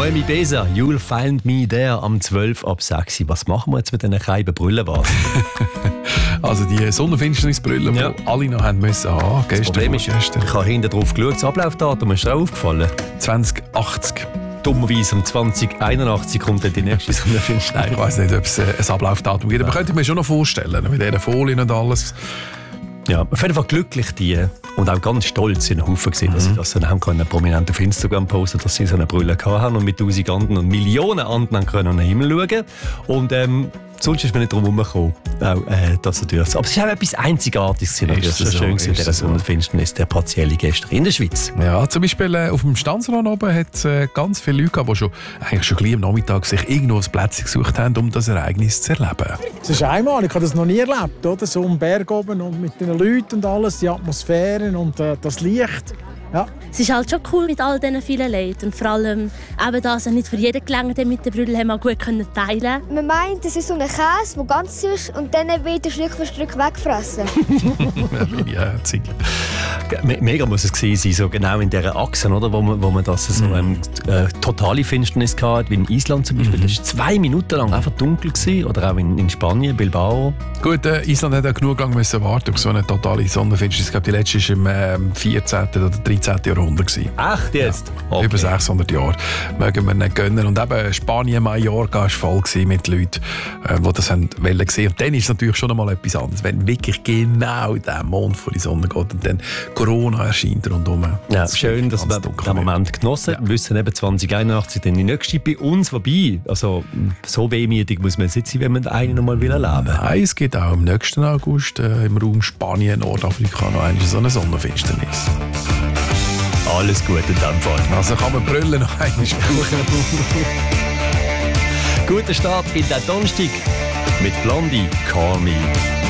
Noemi Besa, You'll Find Me There am 12 ab 6. Was machen wir jetzt mit diesen kleinen Brillen? Also die Sonnenfinsternisbrille, Ja. die alle noch haben müssen haben. Das Problem ist, ich habe hinten drauf geschaut, das Ablaufdatum ist dir auch aufgefallen. 2080. Dummerweise um 2081 kommt dann die nächste Sonnenfinsternis. Nein, ich weiss nicht, ob es ein Ablaufdatum gibt. Aber könnte ich mir schon noch vorstellen, mit diesen Folien und alles. Ja, auf jeden Fall glücklich die und auch ganz stolz in den Haufen gesehen, dass sie das dann haben können, prominent auf Instagram posten, dass sie so eine Brille haben und mit 1000 anderen und Millionen anderen können an den Himmel schauen. Und sonst ist mir nicht darum herumgekommen, dass er das. Aber es ist auch etwas Einzigartiges gewesen. Das ist schön in dieser Sonnenfinsternis, der partielle gestern in der Schweiz. Ja, zum Beispiel auf dem Stanzrand oben hat es ganz viele Leute gehabt, die schon gleich am Nachmittag sich irgendwo ein Plätzchen gesucht haben, um das Ereignis zu erleben. Es ist einmalig, ich habe das noch nie erlebt, oder? So am Berg oben und mit den Leuten und alles, die Atmosphäre und das Licht. Ja. Es ist halt schon cool mit all diesen vielen Leuten und vor allem eben, dass er nicht für jeden gelangt hat mit der Brille, haben wir gut teilen können. Man meint, das ist so ein Käse, der ganz ist und dann wird er Stück für Stück weggefressen. Bin ich herzig. Mega muss es gewesen sein, so genau in dieser Achse, oder, wo man das so totale Finsternis hatte, wie in Island zum Beispiel. Das war 2 Minuten lang einfach dunkel gewesen, oder auch in Spanien, Bilbao. Gut, Island hat auch genug lang müssen warten auf so eine totale Sonnenfinsternis. Ich glaube, die letzte war im 14. oder 13. Jahrhundert gewesen. Echt jetzt? Ja, Okay. über 600 Jahre. Mögen wir nicht gönnen. Und eben Spanien, Mallorca war voll mit Leuten, die das haben wollen sehen. Und dann ist es natürlich schon einmal etwas anderes, wenn wirklich genau der Mond vor die Sonne geht und dann Corona erscheint rundherum. Ja, schön, dass wir den Moment genossen haben. Wir wissen eben 2081 dann die nächste bei uns vorbei. Also so wehmütig muss man jetzt sein, wenn man einen noch mal erleben will. Nein, es gibt auch im nächsten August im Raum Spanien, Nordafrika noch eine so eine Sonnenfinsternis. Alles gut in dem Fall. Also kann man Brille noch einmal brauchen. Guter Start in den Donnerstag mit Blondie, Call Me.